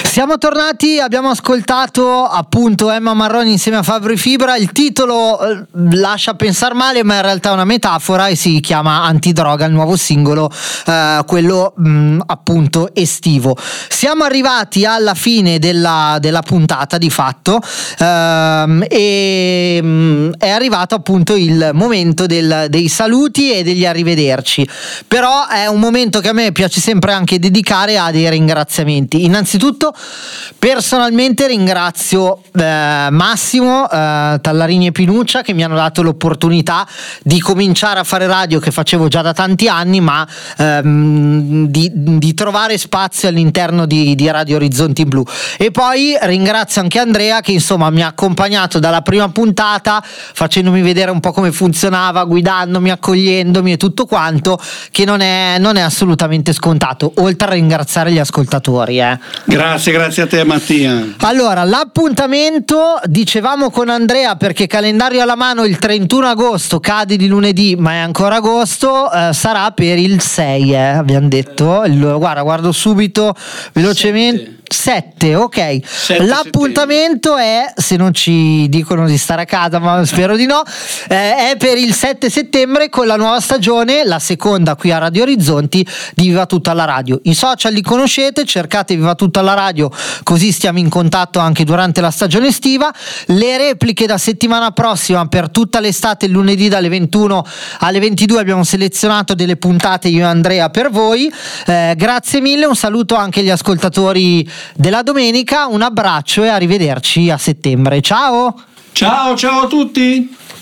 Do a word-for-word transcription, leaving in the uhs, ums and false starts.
Siamo tornati, abbiamo ascoltato appunto Emma Marroni insieme a Fabri Fibra. Il titolo eh, lascia pensare male, ma in realtà è una metafora e si chiama Antidroga, il nuovo singolo, eh, quello mh, appunto estivo. Siamo arrivati alla fine della, della puntata di fatto, ehm, e mh, è arrivato appunto il momento del, dei saluti e degli arrivederci. Però è un momento che a me piace sempre anche dedicare a dei ringraziamenti. Innanzitutto personalmente ringrazio eh, Massimo, eh, Tallarini e Pinuccia, che mi hanno dato l'opportunità di cominciare a fare radio, che facevo già da tanti anni, ma ehm, di, di trovare spazio all'interno di, di Radio Orizzonti Blu. E poi ringrazio anche Andrea, che insomma mi ha accompagnato dalla prima puntata, facendomi vedere un po' come funzionava, guidandomi, accogliendomi e tutto quanto, che non è, non è assolutamente scontato, oltre a ringraziare gli ascoltatori. eh. Grazie. Grazie, grazie a te Mattia. Allora, l'appuntamento, dicevamo con Andrea, perché calendario alla mano, il trentuno agosto cade di lunedì, ma è ancora agosto, eh, sarà per il sei, eh, abbiamo detto. Il, guarda, guardo subito, velocemente. sette, ok. sette L'appuntamento settembre. È, se non ci dicono di stare a casa, ma spero di no, eh, è per il sette settembre con la nuova stagione, la seconda qui a Radio Orizzonti di Viva Tutta la Radio. I social li conoscete, cercate Viva Tutta la Radio, così stiamo in contatto anche durante la stagione estiva. Le repliche da settimana prossima per tutta l'estate, il lunedì dalle ventuno alle ventidue abbiamo selezionato delle puntate io e Andrea per voi. Eh, grazie mille, un saluto anche agli ascoltatori della domenica, un abbraccio e arrivederci a settembre. Ciao! Ciao, ciao a tutti!